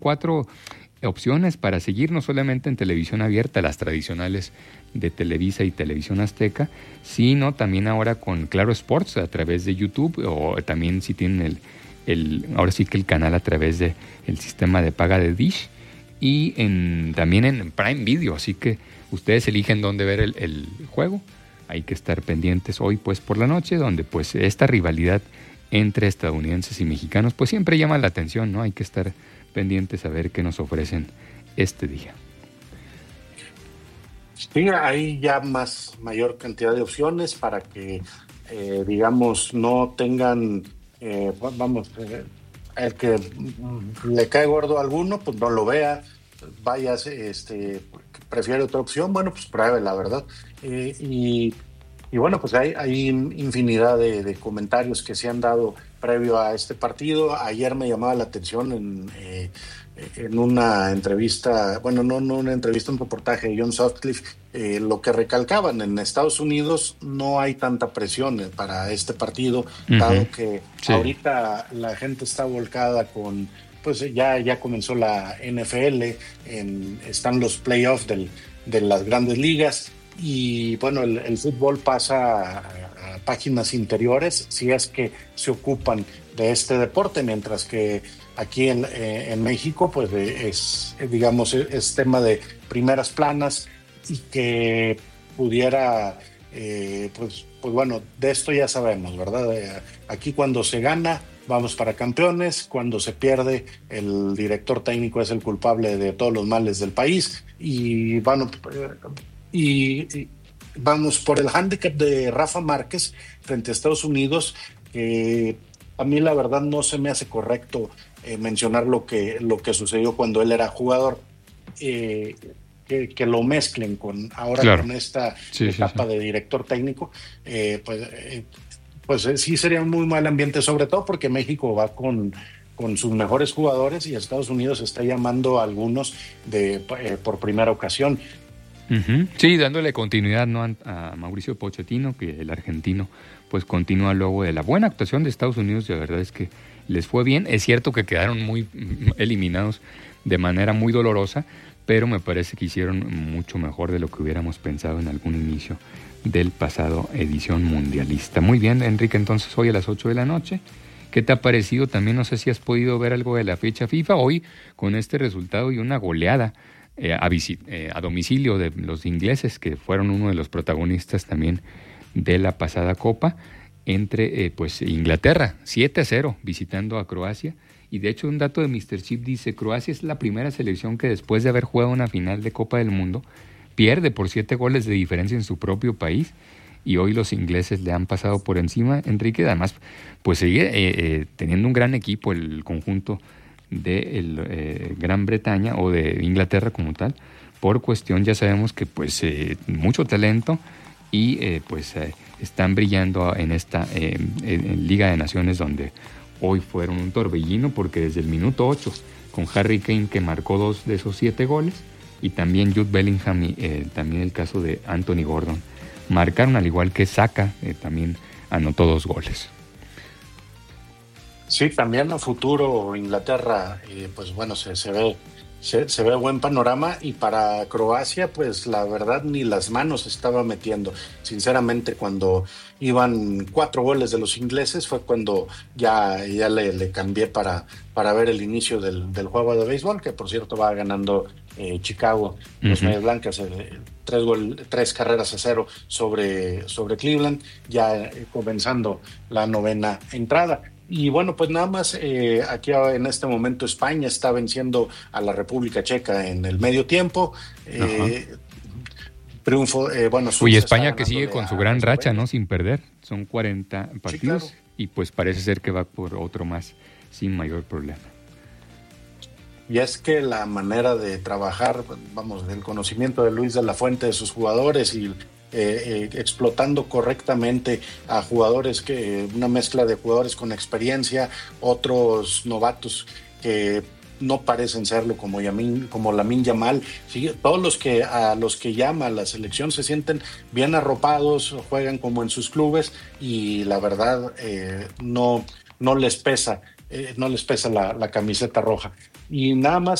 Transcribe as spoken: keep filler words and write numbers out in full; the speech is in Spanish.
cuatro opciones para seguir, no solamente en televisión abierta, las tradicionales de Televisa y Televisión Azteca, sino también ahora con Claro Sports a través de YouTube, o también si tienen el, el ahora sí que el canal a través de el sistema de paga de Dish, y en, también en Prime Video, así que ustedes eligen dónde ver el, el juego. Hay que estar pendientes hoy pues por la noche, donde pues esta rivalidad entre estadounidenses y mexicanos pues siempre llama la atención, ¿no? Hay que estar pendientes a ver qué nos ofrecen este día. Sí, hay ya más mayor cantidad de opciones para que eh, digamos no tengan eh, vamos eh, el que le cae gordo a alguno pues no lo vea, vaya, este prefiere otra opción, bueno pues pruebe la verdad, eh, y Y bueno, pues hay, hay infinidad de, de comentarios que se han dado previo a este partido. Ayer me llamaba la atención en, eh, en una entrevista, bueno, no, no una entrevista, un reportaje de John Sutcliffe, eh, lo que recalcaban, en Estados Unidos no hay tanta presión para este partido, uh-huh. dado que sí. ahorita la gente está volcada con, pues ya, ya comenzó la N F L, en, están los playoffs del, de las grandes ligas. Y bueno, el, el fútbol pasa a, a páginas interiores si es que se ocupan de este deporte, mientras que aquí en, eh, en México pues es, digamos, es tema de primeras planas, y que pudiera, eh, pues, pues bueno, de esto ya sabemos, ¿verdad? Aquí cuando se gana vamos para campeones, cuando se pierde el director técnico es el culpable de todos los males del país, y bueno, Y, y vamos por el hándicap de Rafa Márquez frente a Estados Unidos, que a mí la verdad no se me hace correcto eh, mencionar lo que, lo que sucedió cuando él era jugador, eh, que, que lo mezclen con ahora claro. con esta sí, etapa sí, sí. de director técnico, eh, pues, eh, pues eh, sí sería un muy mal ambiente, sobre todo porque México va con con sus mejores jugadores y Estados Unidos está llamando a algunos de, eh, por primera ocasión. Uh-huh. Sí, dándole continuidad, ¿no?, a Mauricio Pochettino, que el argentino pues continúa luego de la buena actuación de Estados Unidos. La verdad es que les fue bien. Es cierto que quedaron muy eliminados de manera muy dolorosa, pero me parece que hicieron mucho mejor de lo que hubiéramos pensado en algún inicio del pasado edición mundialista. Muy bien, Enrique, entonces hoy a las ocho de la noche. ¿Qué te ha parecido? También no sé si has podido ver algo de la fecha FIFA hoy con este resultado y una goleada Eh, a, visit, eh, a domicilio de los ingleses, que fueron uno de los protagonistas también de la pasada Copa, entre eh, pues Inglaterra, siete a cero, visitando a Croacia. Y de hecho un dato de míster Chip dice: Croacia es la primera selección que después de haber jugado una final de Copa del Mundo pierde por siete goles de diferencia en su propio país, y hoy los ingleses le han pasado por encima, Enrique. Además pues sigue eh, eh, teniendo un gran equipo el conjunto de el, eh, Gran Bretaña, o de Inglaterra como tal, por cuestión, ya sabemos que pues eh, mucho talento, y eh, pues eh, están brillando en esta eh, en, en Liga de Naciones, donde hoy fueron un torbellino, porque desde el minuto ocho, con Harry Kane, que marcó dos de esos siete goles, y también Jude Bellingham, y eh, también el caso de Anthony Gordon, marcaron, al igual que Saka, eh, también anotó dos goles. Sí, también a futuro Inglaterra, eh, pues bueno, se, se ve se, se ve buen panorama, y para Croacia, pues la verdad ni las manos estaba metiendo. Sinceramente, cuando iban cuatro goles de los ingleses fue cuando ya, ya le, le cambié para, para ver el inicio del, del juego de béisbol, que por cierto va ganando eh, Chicago, uh-huh. los Medias Blancas, eh, tres, gol, tres carreras a cero sobre, sobre Cleveland, ya eh, comenzando la novena entrada. Y bueno, pues nada más, eh, aquí en este momento España está venciendo a la República Checa en el medio tiempo. Eh, triunfo, eh, bueno. Uy, España que sigue con su gran racha, ¿no? Sin perder. Son cuarenta partidos, sí, claro. Y pues parece ser que va por otro más sin mayor problema. Y es que la manera de trabajar, vamos, del conocimiento de Luis de la Fuente, de sus jugadores, y Eh, eh, explotando correctamente a jugadores, que una mezcla de jugadores con experiencia, otros novatos que no parecen serlo, como Yamin, como Lamine Yamal. ¿Sí? Todos los que a los que llama la selección se sienten bien arropados, juegan como en sus clubes, y la verdad eh, no no les pesa eh, no les pesa la, la camiseta roja. Y nada más